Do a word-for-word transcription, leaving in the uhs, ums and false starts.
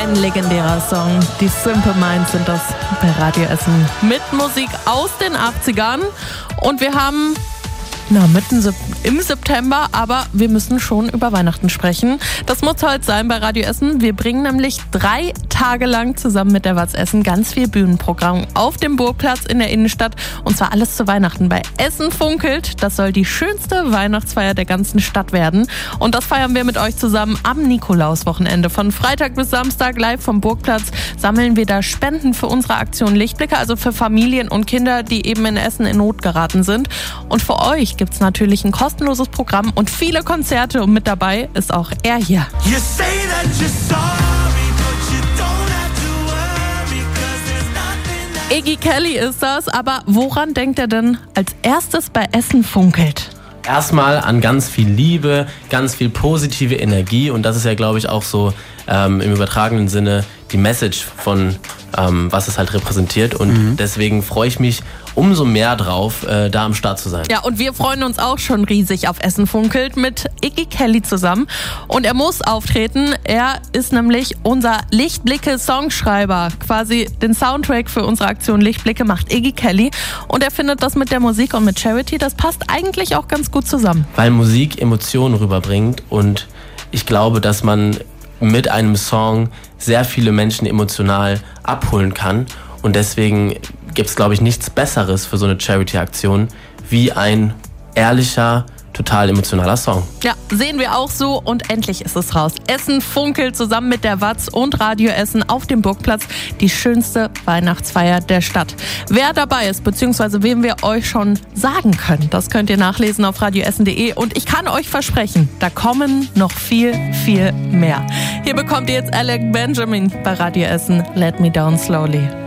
Ein legendärer Song. Die Simple Minds sind das bei Radio Essen mit Musik aus den achtzigern. Und wir haben na, mitten im September, aber wir müssen schon über Weihnachten sprechen. Das muss heute sein bei Radio Essen. Wir bringen nämlich drei Tage lang zusammen mit der Watz Essen ganz viel Bühnenprogramm auf dem Burgplatz in der Innenstadt. Und zwar alles zu Weihnachten bei Essen funkelt. Das soll die schönste Weihnachtsfeier der ganzen Stadt werden. Und das feiern wir mit euch zusammen am Nikolauswochenende. Von Freitag bis Samstag live vom Burgplatz sammeln wir da Spenden für unsere Aktion Lichtblicke, also für Familien und Kinder, die eben in Essen in Not geraten sind. Und für euch gibt es natürlich ein kostenloses Programm und viele Konzerte. Und mit dabei ist auch er hier. Iggy Kelly ist das, aber woran denkt er denn als erstes bei Essen funkelt? Erstmal an ganz viel Liebe, ganz viel positive Energie und das ist ja, glaube ich, auch so ähm, im übertragenen Sinne die Message von, ähm, was es halt repräsentiert und mhm. deswegen freue ich mich umso mehr drauf, äh, da am Start zu sein. Ja, und wir freuen uns auch schon riesig auf Essen funkelt mit Iggy Kelly zusammen und er muss auftreten. Er ist nämlich unser Lichtblicke-Songschreiber. Quasi den Soundtrack für unsere Aktion Lichtblicke macht Iggy Kelly und er findet das mit der Musik und mit Charity, das passt eigentlich auch ganz gut zusammen. Weil Musik Emotionen rüberbringt und ich glaube, dass man mit einem Song sehr viele Menschen emotional abholen kann und deswegen gibt es, glaube ich, nichts Besseres für so eine Charity-Aktion wie ein ehrlicher, total emotionaler Song. Ja, sehen wir auch so und endlich ist es raus. Essen funkelt zusammen mit der Watz und Radio Essen auf dem Burgplatz, die schönste Weihnachtsfeier der Stadt. Wer dabei ist, beziehungsweise wem wir euch schon sagen können, das könnt ihr nachlesen auf radioessen punkt de und ich kann euch versprechen, da kommen noch viel, viel mehr. Hier bekommt ihr jetzt Alec Benjamin bei Radio Essen, Let Me Down Slowly.